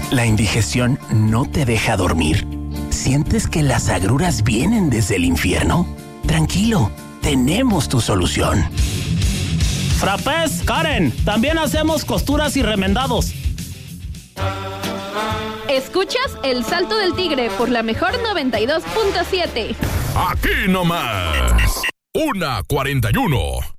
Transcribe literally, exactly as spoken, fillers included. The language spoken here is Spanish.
¿La indigestión no te deja dormir? ¿Sientes que las agruras vienen desde el infierno? Tranquilo, tenemos tu solución. Frappés, Karen, también hacemos costuras y remendados. Escuchas El Salto del Tigre por la mejor noventa y dos punto siete. Aquí nomás, una cuarenta y uno.